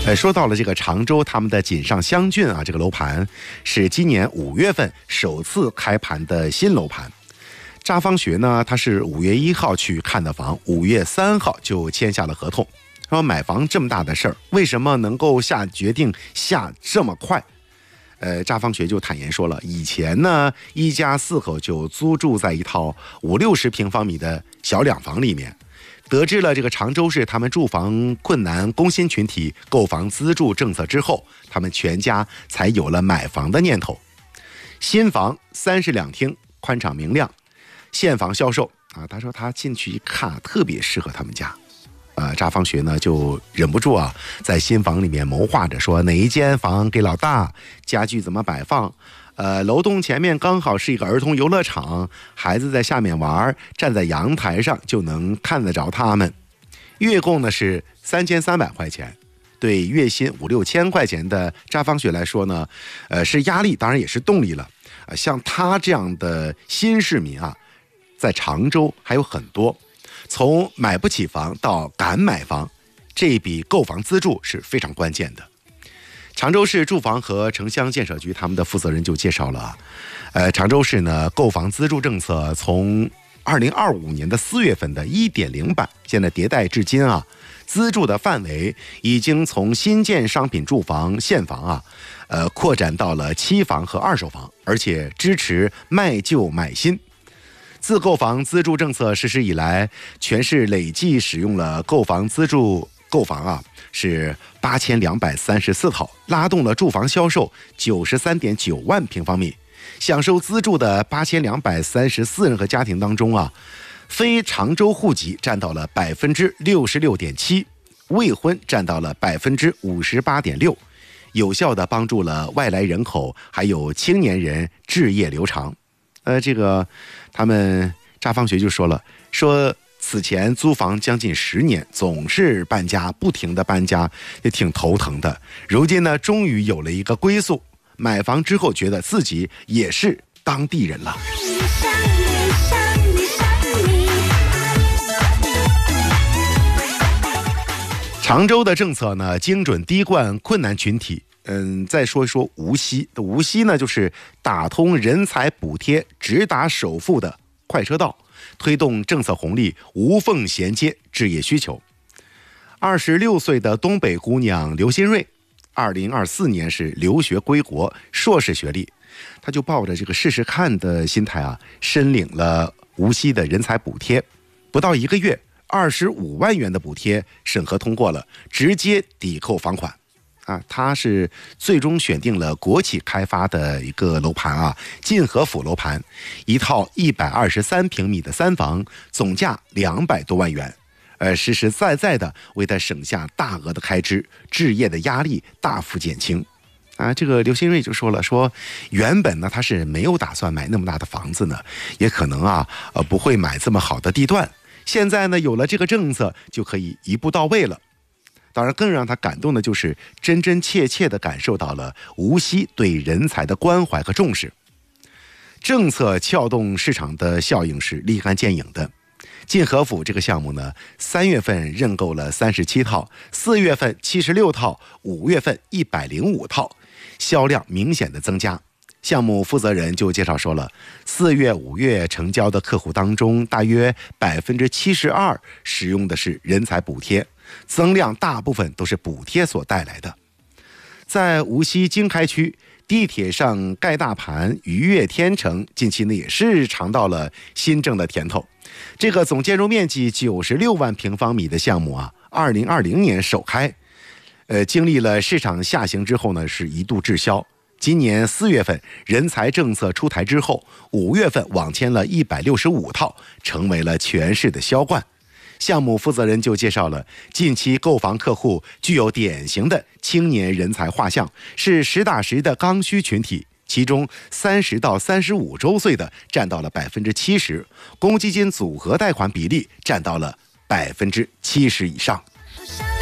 说到了这个常州他们的锦上香郡啊，这个楼盘是今年5月份首次开盘的新楼盘。扎方学呢，他是5月1号去看的房，5月3号就签下了合同。说买房这么大的事儿，为什么能够下决定下这么快？扎方学就坦言说了，以前呢一家4口就租住在一套50-60平方米的小两房里面。得知了这个常州市他们住房困难工薪群体购房资助政策之后，他们全家才有了买房的念头。新房32厅，宽敞明亮，现房销售啊。他说他进去一看，特别适合他们家。扎方学呢就忍不住啊，在新房里面谋划着说哪一间房给老大，家具怎么摆放。楼栋前面刚好是一个儿童游乐场，孩子在下面玩，站在阳台上就能看得着他们。月供呢是3300块钱，对月薪5-6千块钱的扎方学来说呢，是压力，当然也是动力了。像他这样的新市民啊，在常州还有很多，从买不起房到敢买房，这笔购房资助是非常关键的。常州市住房和城乡建设局他们的负责人就介绍了，常州市呢购房资助政策从2025年的4月份的 1.0 版，现在迭代至今啊，资助的范围已经从新建商品住房现房啊，扩展到了期房和二手房，而且支持卖旧买新。自购房资助政策实施以来，全市累计使用了购房资助购房啊是8234套，拉动了住房销售93.9万平方米。享受资助的8234人和家庭当中啊，非常州户籍占到了66.7%，未婚占到了58.6%，有效地帮助了外来人口还有青年人置业留长。这个他们扎方学就说了，说此前租房将近10年，总是搬家，不停的搬家，也挺头疼的。如今呢，终于有了一个归宿，买房之后觉得自己也是当地人了。常州的政策呢，精准滴灌困难群体。再说一说无锡。无锡呢，就是打通人才补贴直达首付的快车道，推动政策红利无缝衔接置业需求。26岁的东北姑娘刘新瑞，2024年是留学归国，硕士学历，她就抱着这个试试看的心态啊，申领了无锡的人才补贴。不到1个月，25万元的补贴审核通过了，直接抵扣房款。他是最终选定了国企开发的一个楼盘啊，晋和府楼盘，一套123平米的3房，总价200多万元，实实在在的为他省下大额的开支，置业的压力大幅减轻。这个刘新瑞就说了，说原本呢他是没有打算买那么大的房子呢，也可能不会买这么好的地段，现在呢有了这个政策就可以一步到位了。当然更让他感动的就是真真切切地感受到了无锡对人才的关怀和重视。政策撬动市场的效应是立竿见影的。晋和府这个项目呢，3月份认购了37套，4月份76套，5月份105套，销量明显的增加。项目负责人就介绍说了，4月、5月成交的客户当中，大约72%使用的是人才补贴，增量大部分都是补贴所带来的。在无锡经开区，地铁上盖大盘愉悦天成近期呢也是尝到了新政的甜头。这个总建筑面积96万平方米的项目啊，2020年首开，经历了市场下行之后呢，是一度滞销。今年4月份人才政策出台之后，5月份网签了165套，成为了全市的销冠。项目负责人就介绍了，近期购房客户具有典型的青年人才画像，是实打实的刚需群体，其中30到35周岁的占到了70%，公积金组合贷款比例占到了70%以上。